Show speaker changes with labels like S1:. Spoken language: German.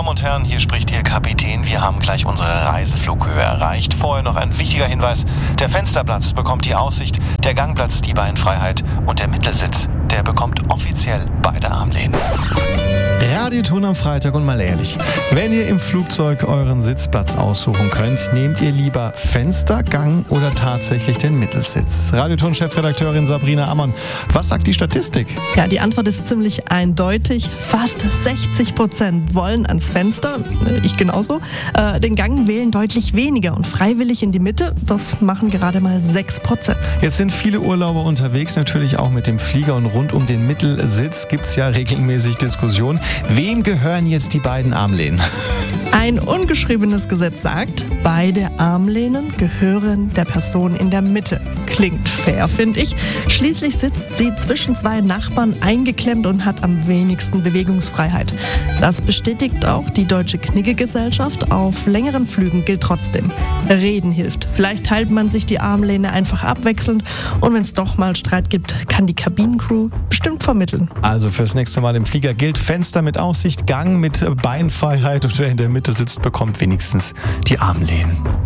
S1: Damen und Herren, hier spricht Ihr Kapitän. Wir haben gleich unsere Reiseflughöhe erreicht. Vorher noch ein wichtiger Hinweis. Der Fensterplatz bekommt die Aussicht, der Gangplatz die Beinfreiheit und der Mittelsitz, der bekommt offiziell beide Armlehnen.
S2: Radioton am Freitag und mal ehrlich, wenn ihr im Flugzeug euren Sitzplatz aussuchen könnt, nehmt ihr lieber Fenster, Gang oder tatsächlich den Mittelsitz? Radioton-Chefredakteurin Sabrina Ammann, was sagt die Statistik?
S3: Ja, die Antwort ist ziemlich eindeutig. Fast 60% wollen ans Fenster, ich genauso. Den Gang wählen deutlich weniger und freiwillig in die Mitte, das machen gerade mal 6%.
S2: Jetzt sind viele Urlauber unterwegs, natürlich auch mit dem Flieger, und rund um den Mittelsitz gibt es ja regelmäßig Diskussionen. Wem gehören jetzt die beiden Armlehnen?
S3: Ein ungeschriebenes Gesetz sagt, beide Armlehnen gehören der Person in der Mitte. Klingt fair, finde ich. Schließlich sitzt sie zwischen zwei Nachbarn eingeklemmt und hat am wenigsten Bewegungsfreiheit. Das bestätigt auch die Deutsche Knigge-Gesellschaft. Auf längeren Flügen gilt trotzdem: Reden hilft. Vielleicht teilt man sich die Armlehne einfach abwechselnd, und wenn es doch mal Streit gibt, kann die Kabinencrew bestimmt vermitteln.
S2: Also fürs nächste Mal im Flieger gilt Fenster mit Aussicht, Gang mit Beinfreiheit, und wer in der Mitte sitzt, bekommt wenigstens die Armlehnen.